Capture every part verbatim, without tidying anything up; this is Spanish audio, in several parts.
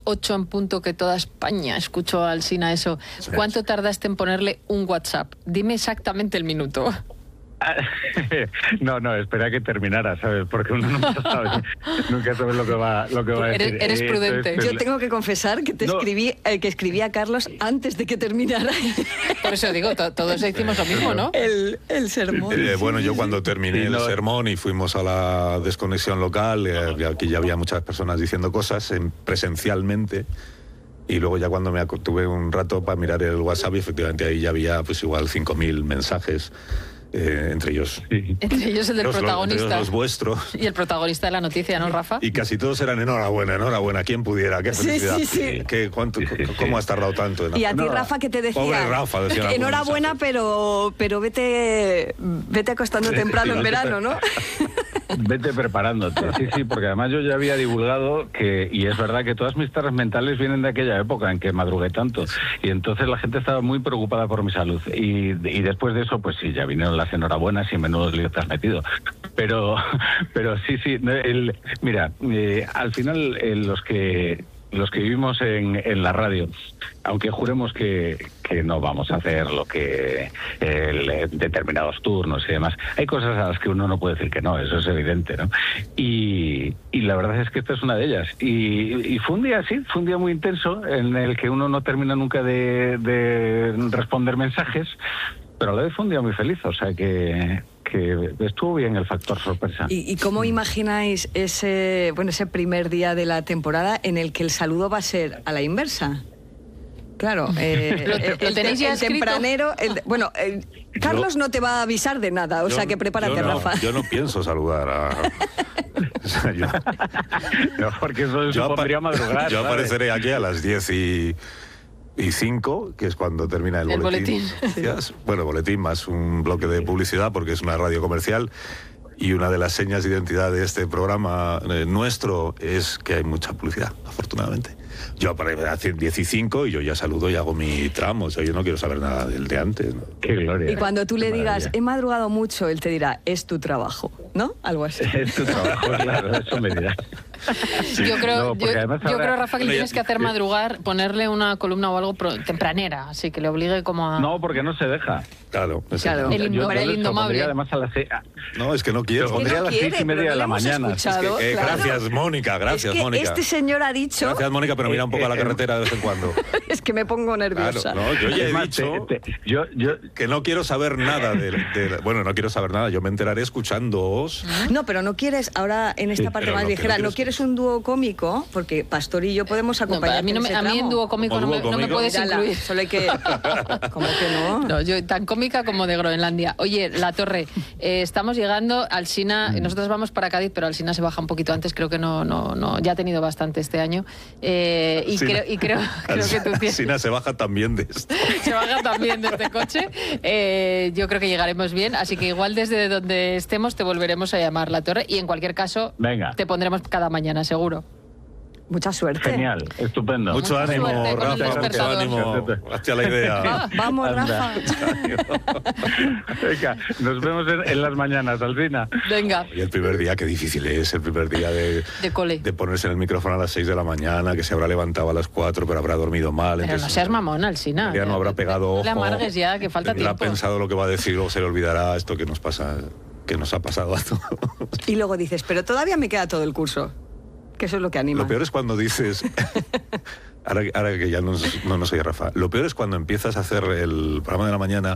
ocho en punto, que toda España escuchó a Alsina eso. ¿Cuánto tardaste en ponerle un WhatsApp? Dime exactamente el minuto. No, no, espera a que terminara, ¿sabes? Porque uno nunca sabe, nunca sabe lo que va, lo que va a decir. Eres, eres prudente. Entonces, Yo tengo que confesar que te no. escribí, eh, que escribí a Carlos antes de que terminara. Por eso digo, to todos hicimos lo mismo, ¿no? El, el sermón. Eh, bueno, yo cuando terminé sí, no. el sermón y fuimos a la desconexión local, eh, aquí ya había muchas personas diciendo cosas en, presencialmente. Y luego ya cuando me tuve un rato para mirar el WhatsApp, y efectivamente ahí ya había pues igual cinco mil mensajes. Eh, entre ellos. Sí. Entre ellos el del los, protagonista. Los, los vuestros. Y el protagonista de la noticia, ¿no, Rafa? Y casi todos eran enhorabuena, enhorabuena. ¿Quién pudiera? ¿Qué felicidad? Sí, sí, sí. ¿Qué, cuánto, sí, sí, sí. ¿Cómo has tardado tanto? En y a ti, no. Rafa, que te decía... Pobre Rafa, decía enhorabuena, pero, pero vete, vete acostando Sí, temprano sí, en verano, ¿no? Vete preparándote, sí, sí, porque además yo ya había divulgado que, y es verdad que todas mis tareas mentales vienen de aquella época en que madrugué tanto, y entonces la gente estaba muy preocupada por mi salud, y, y después de eso, pues sí, ya vinieron las enhorabuenas y menudos líos te has metido, pero, pero sí, sí, el, mira, eh, al final eh, los que... los que vivimos en, en la radio, aunque juremos que, que no vamos a hacer lo que el, determinados turnos y demás, hay cosas a las que uno no puede decir que no, eso es evidente, ¿no? Y, y la verdad es que esta es una de ellas. Y, y fue un día, sí, fue un día muy intenso en el que uno no termina nunca de, de responder mensajes, pero a la vez fue un día muy feliz, o sea que... que estuvo bien el factor sorpresa. ¿Y, y cómo imagináis ese, bueno, ese primer día de la temporada en el que el saludo va a ser a la inversa? Claro, eh, ¿Lo, el, lo tenéis el, ya el tempranero... El, bueno, el, Carlos yo, no te va a avisar de nada, o yo, sea que prepárate, yo no, Rafa. Yo no pienso saludar a... O sea, yo, no, porque eso yo supondría madrugar. Yo ¿sabes? apareceré aquí a las diez y... y cinco, que es cuando termina el, el boletín. boletín. Bueno, boletín más un bloque de publicidad, porque es una radio comercial, y una de las señas de identidad de este programa eh, nuestro es que hay mucha publicidad, afortunadamente. Yo aparezco a diez y cinco y yo ya saludo y hago mi tramo, o sea, yo no quiero saber nada del de antes, ¿no? Qué gloria. Y cuando tú Qué le maravilla. digas, he madrugado mucho, él te dirá, es tu trabajo, ¿no? Algo así. Es tu trabajo, claro, eso me dirá. Sí, yo creo, no, yo, además yo ahora, creo, Rafa, que le tienes que hacer madrugar, ponerle una columna o algo pro, tempranera, así que le obligue como a... No, porque no se deja. Claro, claro. El, yo, hombre, yo el indomable. Además a las seis... No, es que no quiero. Lo pondría a las seis y media de la mañana. Es que, eh, claro. Gracias, Mónica, gracias, es que Mónica. Este señor ha dicho... Gracias, Mónica, pero mira un poco a la carretera de vez en cuando. Es que me pongo nerviosa. Claro, no, yo ya he Además, dicho te, te, yo, yo... que no quiero saber nada de, de... Bueno, no quiero saber nada, yo me enteraré escuchándoos. No, pero no quieres, ahora en esta Sí, parte pero más lo que ligera, no ¿no quieres un dúo cómico? Porque Pastor y yo podemos No, acompañar. a mí, no me, a mí en dúo cómico, no, dúo me, no me cómico? puedes Mírala, incluir. solo hay que... ¿Cómo que no? No, yo tan cómica como de Groenlandia. Oye, La Torre, eh, estamos llegando, Alsina, nosotros vamos para Cádiz, pero Alsina se baja un poquito antes, creo que no, no, no, ya ha tenido bastante este año. Eh, y, Alsina, creo, y creo, creo que tú tienes... Alsina se baja también de esto. Se baja también de este coche. Eh, yo creo que llegaremos bien, así que igual desde donde estemos te volveremos a llamar, La Torre, y en cualquier caso Venga. te pondremos cada mañana, seguro. Mucha suerte. Genial, estupendo. Mucho Mucha ánimo, suerte con el Rafa, mucho despertador. ánimo. Hazte la idea. Va- vamos, Anda. Rafa. Venga, nos vemos en, en las mañanas, Alsina. Venga, Y el primer día, qué difícil es, el primer día de, de cole. de ponerse en el micrófono a las seis de la mañana, que se habrá levantado a las cuatro, pero habrá dormido mal. Pero entonces, no seas mamón, Alsina. Ya no habrá pegado No le ojo. amargues ya, que falta Tendrá tiempo. pensado lo que va a decir, luego se le olvidará esto que nos pasa, que nos ha pasado a todos. Y luego dices, pero todavía me queda todo el curso. Que eso es lo que anima. Lo peor es cuando dices, ahora, ahora que ya no, no, no soy Rafa, lo peor es cuando empiezas a hacer el programa de la mañana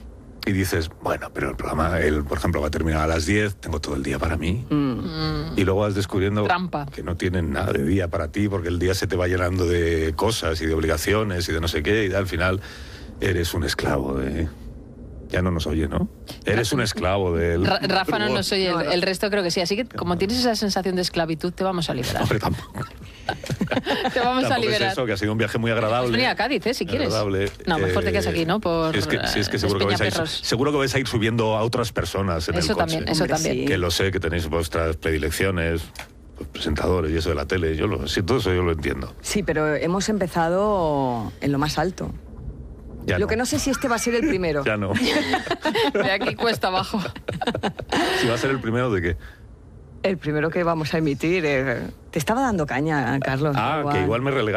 y dices, bueno, pero el programa, el, por ejemplo, va a terminar a las diez, tengo todo el día para mí. Mm. Y luego vas descubriendo Trampa. que no tienen nada de día para ti, porque el día se te va llenando de cosas y de obligaciones y de no sé qué, y al final eres un esclavo de... Ya no nos oye, ¿no? Eres un esclavo del... Ra- Rafa no nos oye, el, el resto creo que sí. Así que como tienes esa sensación de esclavitud, te vamos a liberar. Hombre, tampoco. Te vamos a Tampoco liberar. es eso, que ha sido un viaje muy agradable. Pues venir a Cádiz, ¿eh? Si quieres. Agradable. No, mejor te quedas aquí, ¿no? Por Si es que, si es que seguro, que vais a ir, Despeñaperros. seguro que vais a ir subiendo a otras personas en Eso el coche. también, eso Hombre, también. sí. Que lo sé, que tenéis vuestras predilecciones, pues, presentadores y eso de la tele. Yo lo, sí, todo eso yo lo entiendo. Sí, pero hemos empezado en lo más alto. Ya Lo que no sé si este va a ser el primero. Ya no. De aquí cuesta abajo. Si va a ser el primero de qué. El primero que vamos a emitir. Eh, te estaba dando caña, Carlos. Ah, que igual me relega